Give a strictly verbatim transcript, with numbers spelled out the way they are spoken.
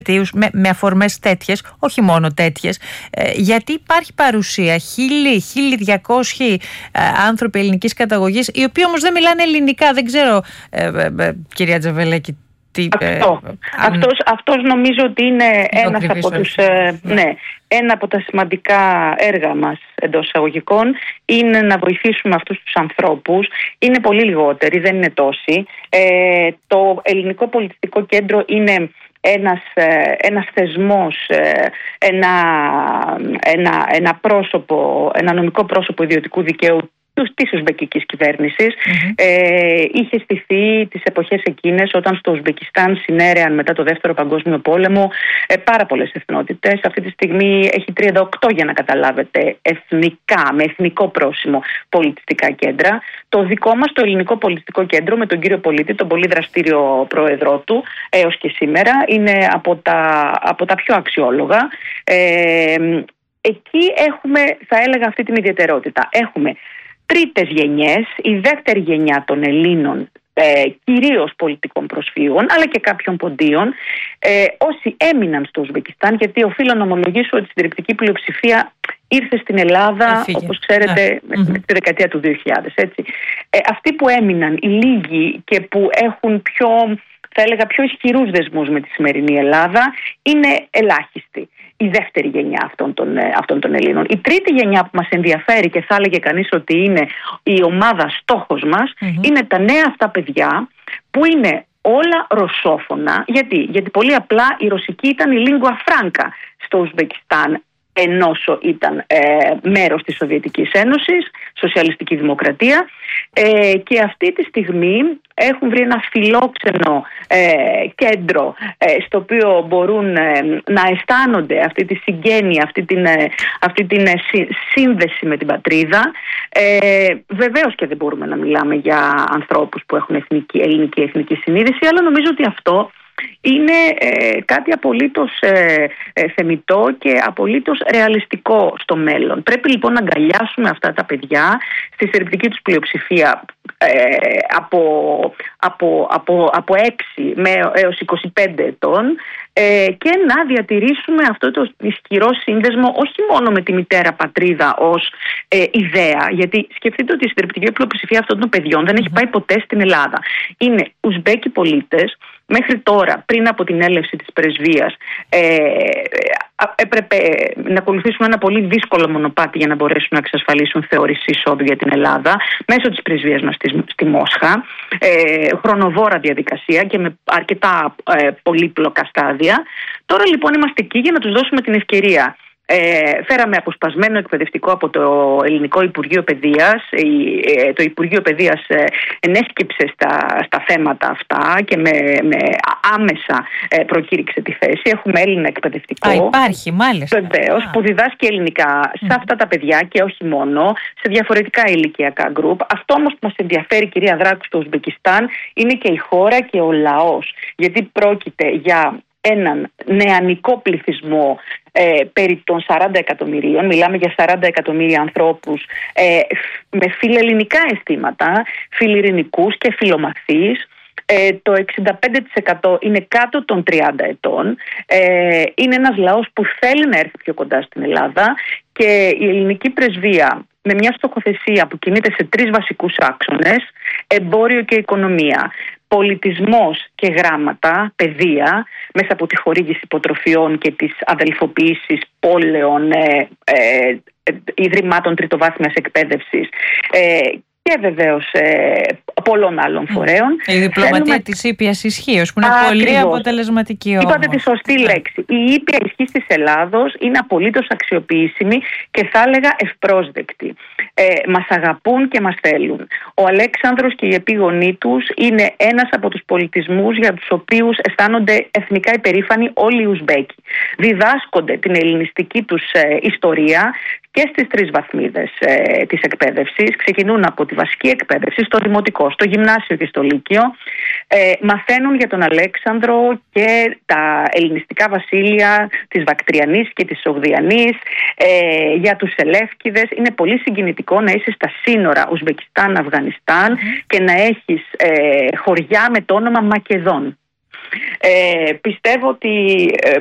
Με, με αφορμές τέτοιες, όχι μόνο τέτοιες, ε, γιατί υπάρχει παρουσία χίλιοι, χίλια διακόσιοι ε, άνθρωποι ελληνικής καταγωγής, οι οποίοι όμως δεν μιλάνε ελληνικά. Δεν ξέρω, ε, ε, ε, κυρία Τζαβελέκη, τι... Αυτό. Ε, αυτός, αν... αυτός νομίζω ότι είναι ένας από τους, ε, ναι, ένα από τα σημαντικά έργα μας εντός εισαγωγικών, είναι να βοηθήσουμε αυτούς τους ανθρώπους. Είναι πολύ λιγότεροι, δεν είναι τόσοι. Ε, το Ελληνικό Πολιτιστικό Κέντρο είναι Ένας, ένας θεσμός, ένα, ένα, ένα πρόσωπο, ένα νομικό πρόσωπο ιδιωτικού δικαίου της ουσμπεκικής κυβέρνησης. Mm-hmm. Ε, είχε στηθεί τις εποχές εκείνες όταν στο Ουσμπεκιστάν συνέρεαν μετά το Δεύτερο Παγκόσμιο Πόλεμο ε, πάρα πολλές εθνότητες. Αυτή τη στιγμή έχει τριάντα οκτώ, για να καταλάβετε, εθνικά, με εθνικό πρόσημο πολιτιστικά κέντρα. Το δικό μας, το Ελληνικό Πολιτιστικό Κέντρο, με τον κύριο Πολίτη, τον πολύ δραστήριο πρόεδρό του έως και σήμερα, είναι από τα, από τα πιο αξιόλογα. Ε, εκεί έχουμε, θα έλεγα, αυτή την ιδιαιτερότητα. Έχουμε τρίτες γενιές, η δεύτερη γενιά των Ελλήνων, ε, κυρίως πολιτικών προσφύγων, αλλά και κάποιων ποντίων, ε, όσοι έμειναν στο Ουσμπεκιστάν, γιατί οφείλω να ομολογήσω ότι η συντριπτική πλειοψηφία ήρθε στην Ελλάδα, Εφήγε. όπως ξέρετε, ναι. mm-hmm. τη δεκαετία του δύο χιλιάδες. Έτσι. Ε, αυτοί που έμειναν, οι λίγοι και που έχουν πιο, θα έλεγα, πιο ισχυρούς δεσμούς με τη σημερινή Ελλάδα, είναι ελάχιστοι. Η δεύτερη γενιά αυτών των, αυτών των Ελλήνων. Η τρίτη γενιά που μας ενδιαφέρει και θα έλεγε κανείς ότι είναι η ομάδα στόχος μας, mm-hmm. είναι τα νέα αυτά παιδιά που είναι όλα ρωσόφωνα. Γιατί? Γιατί πολύ απλά η ρωσική ήταν η lingua franca στο Ουσμπεκιστάν, ενώσο ήταν ε, μέρος της Σοβιετικής Ένωσης, σοσιαλιστική δημοκρατία, ε, και αυτή τη στιγμή έχουν βρει ένα φιλόξενο ε, κέντρο ε, στο οποίο μπορούν ε, να αισθάνονται αυτή τη συγγένεια, αυτή την, ε, αυτή την ε, σύνδεση με την πατρίδα. Ε, βεβαίως και δεν μπορούμε να μιλάμε για ανθρώπους που έχουν εθνική, ελληνική εθνική συνείδηση, αλλά νομίζω ότι αυτό είναι ε, κάτι απολύτως ε, ε, θεμιτό και απολύτως ρεαλιστικό στο μέλλον. Πρέπει λοιπόν να αγκαλιάσουμε αυτά τα παιδιά στη συντριπτική τους πλειοψηφία ε, από, από, από, από έξι με, έως είκοσι πέντε ετών ε, και να διατηρήσουμε αυτό το ισχυρό σύνδεσμο όχι μόνο με τη μητέρα πατρίδα ως ε, ιδέα, γιατί σκεφτείτε ότι η συντριπτική πλειοψηφία αυτών των παιδιών δεν έχει πάει ποτέ στην Ελλάδα. Είναι Ουσμπέκοι πολίτες. Μέχρι τώρα, πριν από την έλευση της πρεσβείας, ε, έπρεπε να ακολουθήσουμε ένα πολύ δύσκολο μονοπάτι για να μπορέσουν να εξασφαλίσουν θεώρηση εισόδου για την Ελλάδα μέσω της πρεσβείας μας στη, στη Μόσχα. Ε, χρονοβόρα διαδικασία και με αρκετά ε, πολύπλοκα στάδια. Τώρα λοιπόν είμαστε εκεί για να τους δώσουμε την ευκαιρία. Ε, φέραμε αποσπασμένο εκπαιδευτικό από το Ελληνικό Υπουργείο Παιδείας. Ε, το Υπουργείο Παιδείας ε, ενέσκυψε στα, στα θέματα αυτά και με, με άμεσα ε, προκήρυξε τη θέση. Έχουμε Έλληνα εκπαιδευτικό. Α, υπάρχει, μάλιστα. Βεβαίως, που διδάσκει ελληνικά σε αυτά τα παιδιά και όχι μόνο, σε διαφορετικά ηλικιακά γκρουπ. Αυτό όμως που μας ενδιαφέρει, κυρία Δράκου, στο Ουσμπεκιστάν είναι και η χώρα και ο λαός. Γιατί πρόκειται για έναν νεανικό πληθυσμό ε, περί των σαράντα εκατομμυρίων. Μιλάμε για σαράντα εκατομμύρια ανθρώπους ε, με φιλελληνικά αισθήματα, φιλιρηνικούς και φιλομαθείς. Ε, το εξήντα πέντε τοις εκατό είναι κάτω των τριάντα ετών. Ε, είναι ένας λαός που θέλει να έρθει πιο κοντά στην Ελλάδα και η ελληνική πρεσβεία, με μια στοχοθεσία που κινείται σε τρεις βασικούς άξονες, εμπόριο και οικονομία, πολιτισμός και γράμματα, παιδεία, μέσα από τη χορήγηση υποτροφιών και τις αδελφοποιήσεις πόλεων, ε, ε, ε, ιδρυμάτων τριτοβάθμιας εκπαίδευσης, ε, και βεβαίως ε, πολλών άλλων φορέων. Η διπλωματία Θέλουμε... της ήπιας ισχύως, που είναι Α, πολύ ακριβώς. αποτελεσματική όμως. Είπατε τη σωστή λέξη. Η ήπια ισχύς της Ελλάδος είναι απολύτως αξιοποιήσιμη και θα έλεγα ευπρόσδεκτη. Ε, μας αγαπούν και μας θέλουν. Ο Αλέξανδρος και οι επίγονοί τους είναι ένας από τους πολιτισμούς για τους οποίους αισθάνονται εθνικά υπερήφανοι όλοι οι Ουσμπέκοι. Διδάσκονται την ελληνιστική τους ε, ιστορία και στις τρεις βαθμίδες ε, της εκπαίδευσης. Ξεκινούν από τη βασική εκπαίδευση, στο δημοτικό, στο γυμνάσιο και στο λύκειο. Ε, μαθαίνουν για τον Αλέξανδρο και τα ελληνιστικά βασίλεια της Βακτριανής και της Σογδιανής, ε, για τους Σελεύκηδες. Είναι πολύ συγκινητικό να είσαι στα σύνορα Ουσμπεκιστάν-Αφγανιστάν mm. και να έχεις ε, χωριά με το όνομα Μακεδόν. Ε, πιστεύω ότι